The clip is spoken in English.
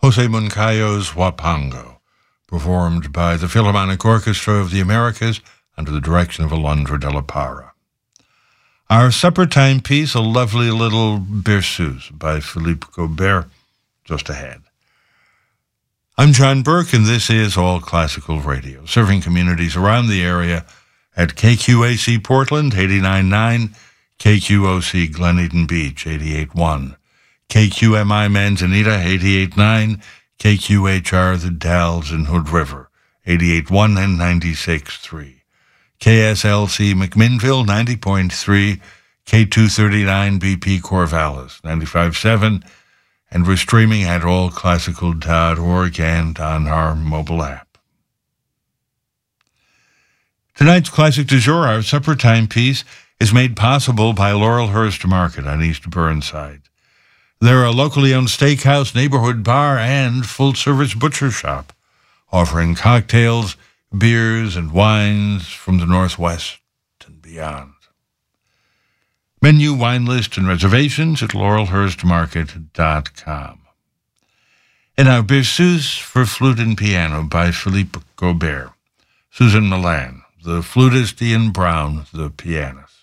Jose Moncayo's Huapango, performed by the Philharmonic Orchestra of the Americas under the direction of Alondra de la Parra. Our supper time piece, a lovely little Berceuse by Philippe Gobert, just ahead. I'm John Burke, and this is All Classical Radio, serving communities around the area at KQAC Portland, 89.9, KQOC Glen Eden Beach, 88.1, KQMI Manzanita, 88.9, KQHR The Dalles and Hood River, 88.1 and 96.3, KSLC McMinnville, 90.3, K239 BP Corvallis, 95.7, and we're streaming at allclassical.org and on our mobile app. Tonight's Classic du Jour, our supper time piece, is made possible by Laurelhurst Market on East Burnside. They're a locally owned steakhouse, neighborhood bar, and full-service butcher shop, offering cocktails, beers, and wines from the Northwest and beyond. Menu, wine list, and reservations at laurelhurstmarket.com. And our Berceuse for Flute and Piano by Philippe Gobert. Susan Milan, the flutist, Ian Brown, the pianist.